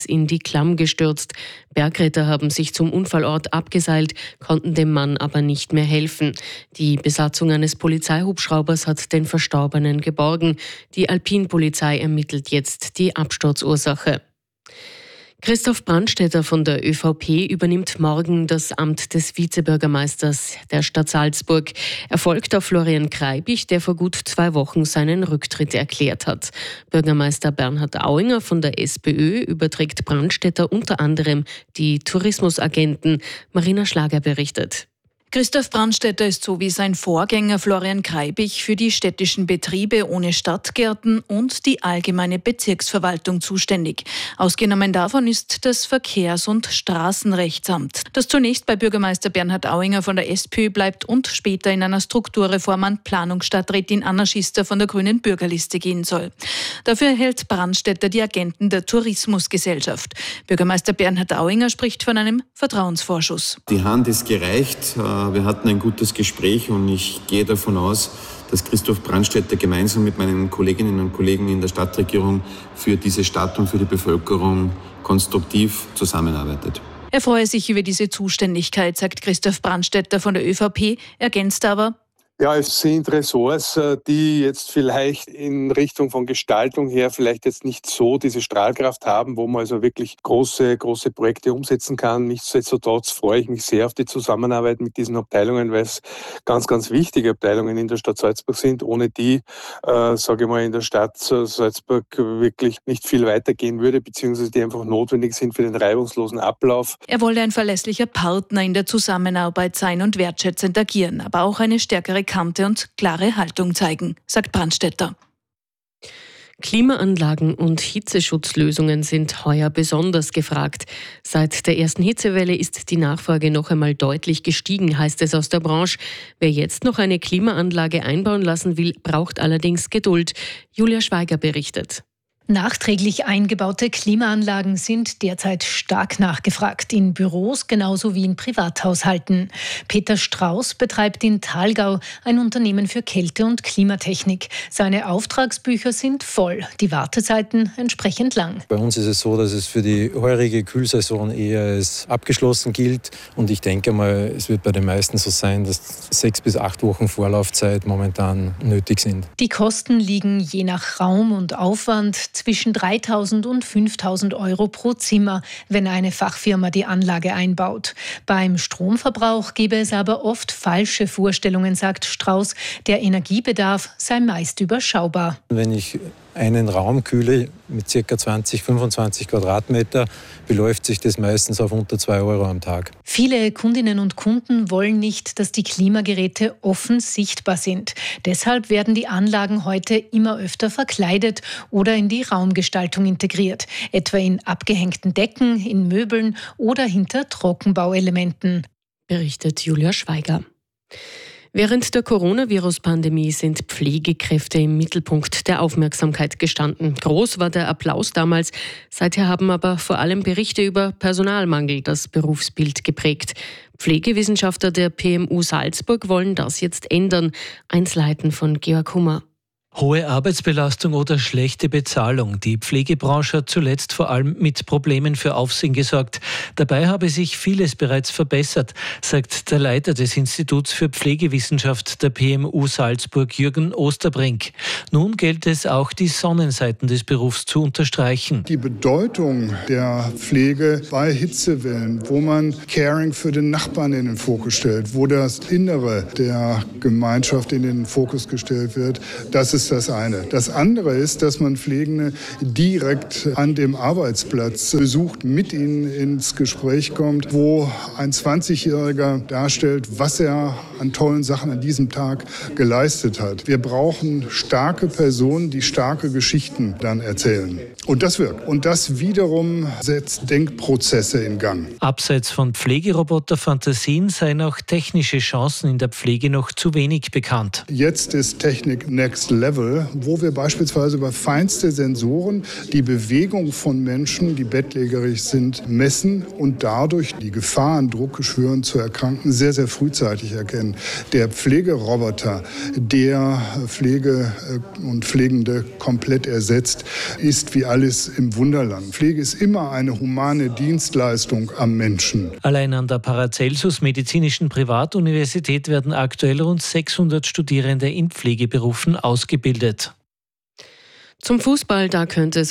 in die Klamm gestürzt. Bergretter haben sich zum Unfallort abgeseilt, konnten dem Mann aber nicht mehr helfen. Die Besatzung eines Polizeihubschraubers hat den Verstorbenen geborgen. Die Alpinpolizei ermittelt jetzt die Absturzursache. Christoph Brandstätter von der ÖVP übernimmt morgen das Amt des Vizebürgermeisters der Stadt Salzburg. Er folgt auf Florian Kreibich, der vor gut 2 Wochen seinen Rücktritt erklärt hat. Bürgermeister Bernhard Auinger von der SPÖ überträgt Brandstätter unter anderem die Tourismusagenten. Marina Schlager berichtet. Christoph Brandstätter ist so wie sein Vorgänger Florian Kreibich für die städtischen Betriebe ohne Stadtgärten und die allgemeine Bezirksverwaltung zuständig. Ausgenommen davon ist das Verkehrs- und Straßenrechtsamt, das zunächst bei Bürgermeister Bernhard Auinger von der SPÖ bleibt und später in einer Strukturreform an Planungsstadträtin Anna Schister von der Grünen Bürgerliste gehen soll. Dafür erhält Brandstätter die Agenten der Tourismusgesellschaft. Bürgermeister Bernhard Auinger spricht von einem Vertrauensvorschuss. Die Hand ist gereicht. Wir hatten ein gutes Gespräch und ich gehe davon aus, dass Christoph Brandstätter gemeinsam mit meinen Kolleginnen und Kollegen in der Stadtregierung für diese Stadt und für die Bevölkerung konstruktiv zusammenarbeitet. Er freue sich über diese Zuständigkeit, sagt Christoph Brandstätter von der ÖVP, ergänzt aber: Ja, es sind Ressorts, die jetzt vielleicht in Richtung von Gestaltung her vielleicht jetzt nicht so diese Strahlkraft haben, wo man also wirklich große Projekte umsetzen kann. Nichtsdestotrotz freue ich mich sehr auf die Zusammenarbeit mit diesen Abteilungen, weil es ganz, ganz wichtige Abteilungen in der Stadt Salzburg sind, ohne die, sage ich mal, in der Stadt Salzburg wirklich nicht viel weitergehen würde, beziehungsweise die einfach notwendig sind für den reibungslosen Ablauf. Er wolle ein verlässlicher Partner in der Zusammenarbeit sein und wertschätzend agieren, aber auch eine stärkere Kante und klare Haltung zeigen, sagt Brandstätter. Klimaanlagen und Hitzeschutzlösungen sind heuer besonders gefragt. Seit der ersten Hitzewelle ist die Nachfrage noch einmal deutlich gestiegen, heißt es aus der Branche. Wer jetzt noch eine Klimaanlage einbauen lassen will, braucht allerdings Geduld. Julia Schweiger berichtet. Nachträglich eingebaute Klimaanlagen sind derzeit stark nachgefragt, in Büros genauso wie in Privathaushalten. Peter Strauß betreibt in Thalgau ein Unternehmen für Kälte- und Klimatechnik. Seine Auftragsbücher sind voll, die Wartezeiten entsprechend lang. Bei uns ist es so, dass es für die heurige Kühlsaison eher als abgeschlossen gilt. Und ich denke mal, es wird bei den meisten so sein, dass 6 bis 8 Wochen Vorlaufzeit momentan nötig sind. Die Kosten liegen je nach Raum und Aufwand zwischen 3.000 und 5.000 Euro pro Zimmer, wenn eine Fachfirma die Anlage einbaut. Beim Stromverbrauch gebe es aber oft falsche Vorstellungen, sagt Strauß. Der Energiebedarf sei meist überschaubar. Wenn ich einen Raum kühle mit ca. 20, 25 Quadratmeter, beläuft sich das meistens auf unter 2 Euro am Tag. Viele Kundinnen und Kunden wollen nicht, dass die Klimageräte offen sichtbar sind. Deshalb werden die Anlagen heute immer öfter verkleidet oder in die Raumgestaltung integriert, etwa in abgehängten Decken, in Möbeln oder hinter Trockenbauelementen. Berichtet Julia Schweiger. Während der Coronavirus-Pandemie sind Pflegekräfte im Mittelpunkt der Aufmerksamkeit gestanden. Groß war der Applaus damals. Seither haben aber vor allem Berichte über Personalmangel das Berufsbild geprägt. Pflegewissenschaftler der PMU Salzburg wollen das jetzt ändern. Einzelheiten von Georg Hummer. Hohe Arbeitsbelastung oder schlechte Bezahlung. Die Pflegebranche hat zuletzt vor allem mit Problemen für Aufsehen gesorgt. Dabei habe sich vieles bereits verbessert, sagt der Leiter des Instituts für Pflegewissenschaft der PMU Salzburg, Jürgen Osterbrink. Nun gilt es auch, die Sonnenseiten des Berufs zu unterstreichen. Die Bedeutung der Pflege bei Hitzewellen, wo man Caring für den Nachbarn in den Fokus stellt, wo das Innere der Gemeinschaft in den Fokus gestellt wird, das ist das eine. Das andere ist, dass man Pflegende direkt an dem Arbeitsplatz besucht, mit ihnen ins Gespräch kommt, wo ein 20-Jähriger darstellt, was er an tollen Sachen an diesem Tag geleistet hat. Wir brauchen starke Personen, die starke Geschichten dann erzählen. Und das wirkt. Und das wiederum setzt Denkprozesse in Gang. Abseits von Pflegeroboter-Fantasien seien auch technische Chancen in der Pflege noch zu wenig bekannt. Jetzt ist Technik Next Level. Level, wo wir beispielsweise über feinste Sensoren die Bewegung von Menschen, die bettlägerig sind, messen und dadurch die Gefahren, Druckgeschwüren zu erkranken, sehr, sehr frühzeitig erkennen. Der Pflegeroboter, der Pflege und Pflegende komplett ersetzt, ist wie alles im Wunderland. Pflege ist immer eine humane Dienstleistung am Menschen. Allein an der Paracelsus Medizinischen Privatuniversität werden aktuell rund 600 Studierende in Pflegeberufen ausgebildet. Zum Fußball, da könnte es